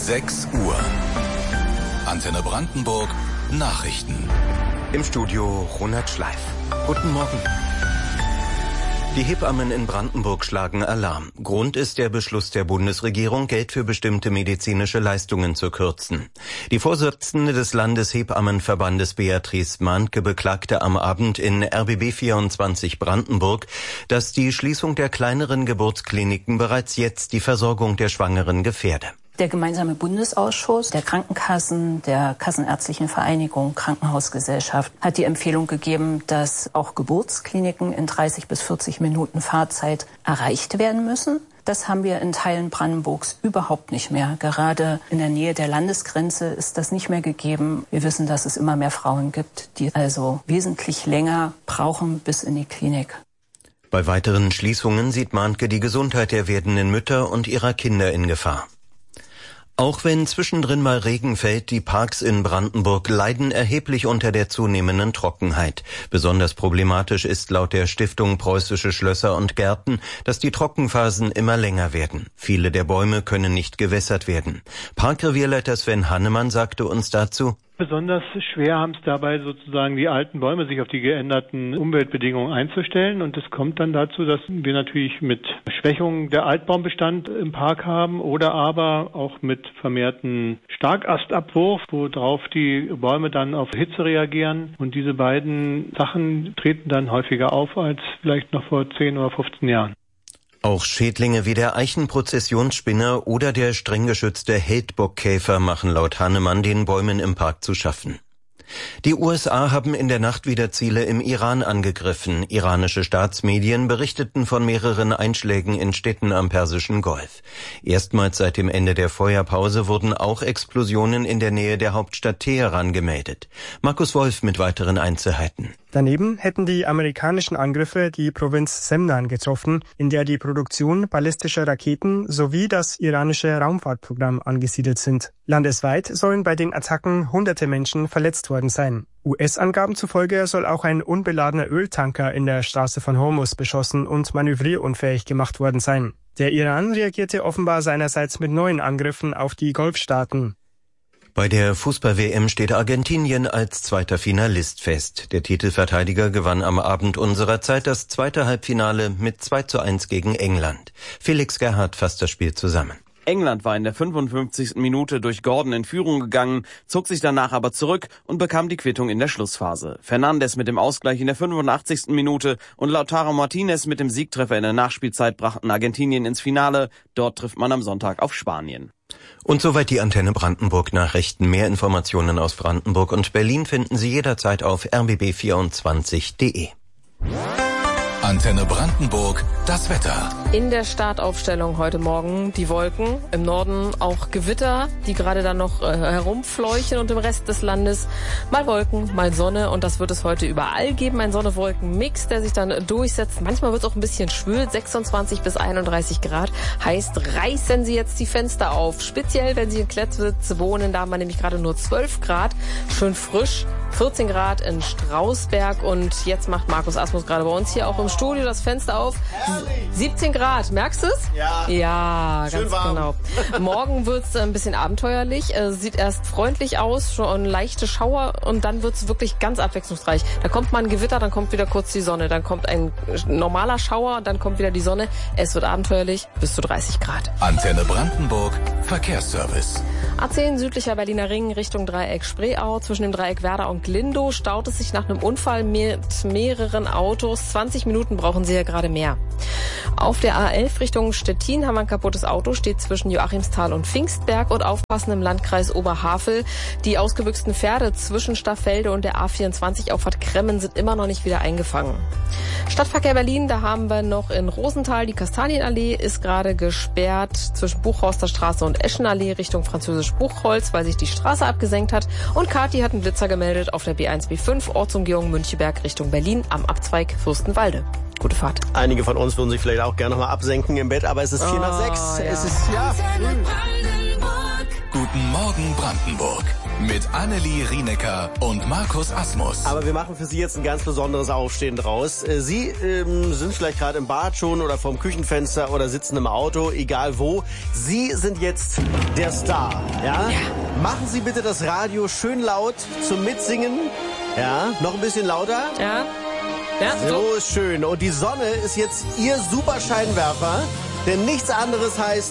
6 Uhr. Antenne Brandenburg Nachrichten. Im Studio Ronald Schleif. Guten Morgen. Die Hebammen in Brandenburg schlagen Alarm. Grund ist der Beschluss der Bundesregierung, Geld für bestimmte medizinische Leistungen zu kürzen. Die Vorsitzende des Landeshebammenverbandes Beatrice Mahntke beklagte am Abend in RBB 24 Brandenburg, dass die Schließung der kleineren Geburtskliniken bereits jetzt die Versorgung der Schwangeren gefährde. Der gemeinsame Bundesausschuss der Krankenkassen, der Kassenärztlichen Vereinigung, Krankenhausgesellschaft hat die Empfehlung gegeben, dass auch Geburtskliniken in 30 bis 40 Minuten Fahrzeit erreicht werden müssen. Das haben wir in Teilen Brandenburgs überhaupt nicht mehr. Gerade in der Nähe der Landesgrenze ist das nicht mehr gegeben. Wir wissen, dass es immer mehr Frauen gibt, die also wesentlich länger brauchen bis in die Klinik. Bei weiteren Schließungen sieht Mahntke die Gesundheit der werdenden Mütter und ihrer Kinder in Gefahr. Auch wenn zwischendrin mal Regen fällt, die Parks in Brandenburg leiden erheblich unter der zunehmenden Trockenheit. Besonders problematisch ist laut der Stiftung Preußische Schlösser und Gärten, dass die Trockenphasen immer länger werden. Viele der Bäume können nicht gewässert werden. Parkrevierleiter Sven Hannemann sagte uns dazu: Besonders schwer haben es dabei sozusagen die alten Bäume, sich auf die geänderten Umweltbedingungen einzustellen. Und es kommt dann dazu, dass wir natürlich mit Schwächung der Altbaumbestand im Park haben oder aber auch mit vermehrten Starkastabwurf, worauf die Bäume dann auf Hitze reagieren. Und diese beiden Sachen treten dann häufiger auf als vielleicht noch vor 10 oder 15 Jahren. Auch Schädlinge wie der Eichenprozessionsspinner oder der streng geschützte Heldbockkäfer machen laut Hannemann den Bäumen im Park zu schaffen. Die USA haben in der Nacht wieder Ziele im Iran angegriffen. Iranische Staatsmedien berichteten von mehreren Einschlägen in Städten am Persischen Golf. Erstmals seit dem Ende der Feuerpause wurden auch Explosionen in der Nähe der Hauptstadt Teheran gemeldet. Markus Wolf mit weiteren Einzelheiten. Daneben hätten die amerikanischen Angriffe die Provinz Semnan getroffen, in der die Produktion ballistischer Raketen sowie das iranische Raumfahrtprogramm angesiedelt sind. Landesweit sollen bei den Attacken hunderte Menschen verletzt worden sein. US-Angaben zufolge soll auch ein unbeladener Öltanker in der Straße von Hormuz beschossen und manövrierunfähig gemacht worden sein. Der Iran reagierte offenbar seinerseits mit neuen Angriffen auf die Golfstaaten. Bei der Fußball-WM steht Argentinien als zweiter Finalist fest. Der Titelverteidiger gewann am Abend unserer Zeit das zweite Halbfinale mit 2:1 gegen England. Felix Gerhardt fasst das Spiel zusammen. England war in der 55. Minute durch Gordon in Führung gegangen, zog sich danach aber zurück und bekam die Quittung in der Schlussphase. Fernandes mit dem Ausgleich in der 85. Minute und Lautaro Martinez mit dem Siegtreffer in der Nachspielzeit brachten Argentinien ins Finale. Dort trifft man am Sonntag auf Spanien. Und soweit die Antenne Brandenburg Nachrichten. Mehr Informationen aus Brandenburg und Berlin finden Sie jederzeit auf rbb24.de. Antenne Brandenburg, das Wetter. In der Startaufstellung heute Morgen die Wolken, im Norden auch Gewitter, die gerade dann noch herumfleuchen und im Rest des Landes mal Wolken, mal Sonne und das wird es heute überall geben. Ein Sonne-Wolken-Mix, der sich dann durchsetzt. Manchmal wird es auch ein bisschen schwül, 26 bis 31 Grad. Heißt, reißen Sie jetzt die Fenster auf. Speziell, wenn Sie in Klettwitz wohnen, da haben wir nämlich gerade nur 12 Grad, schön frisch. 14 Grad in Strausberg und jetzt macht Markus Asmus gerade bei uns hier auch im Studio das Fenster auf. 17 Grad, merkst du es? Ja. Ja, schön ganz warm. genau. Morgen wird's ein bisschen abenteuerlich, sieht erst freundlich aus, schon leichte Schauer und dann wird's wirklich ganz abwechslungsreich. Da kommt mal ein Gewitter, dann kommt wieder kurz die Sonne, dann kommt ein normaler Schauer und dann kommt wieder die Sonne. Es wird abenteuerlich, bis zu 30 Grad. Antenne Brandenburg, Verkehrsservice. A10 südlicher Berliner Ring Richtung Dreieck Spreeau. Zwischen dem Dreieck Werder und Glindow staut es sich nach einem Unfall mit mehreren Autos. 20 Minuten brauchen Sie ja gerade mehr. Auf der A11 Richtung Stettin haben wir ein kaputtes Auto, steht zwischen Joachimsthal und Pfingstberg und aufpassen im Landkreis Oberhavel. Die ausgebüxten Pferde zwischen Staffelde und der A24 Auffahrt Kremmen sind immer noch nicht wieder eingefangen. Stadtverkehr Berlin, da haben wir noch in Rosenthal die Kastanienallee, ist gerade gesperrt zwischen Buchhorster Straße und Eschenallee Richtung Französisch Buchholz, weil sich die Straße abgesenkt hat. Und Kathi hat einen Blitzer gemeldet auf der B1B5 Ortsumgehung Müncheberg Richtung Berlin am Abzweig Fürstenwalde. Gute Fahrt. Einige von uns würden sich vielleicht auch gerne noch mal absenken im Bett, aber es ist 4 nach 6. Ja. Es ist, ja. Guten Morgen Brandenburg. Mit Annelie Rienecker und Markus Asmus. Aber wir machen für Sie jetzt ein ganz besonderes Aufstehen draus. Sie sind vielleicht gerade im Bad schon oder vorm Küchenfenster oder sitzen im Auto, egal wo. Sie sind jetzt der Star, ja? Machen Sie bitte das Radio schön laut zum Mitsingen. Ja, noch ein bisschen lauter. Ja, so ist schön. Und die Sonne ist jetzt Ihr Superscheinwerfer, denn nichts anderes heißt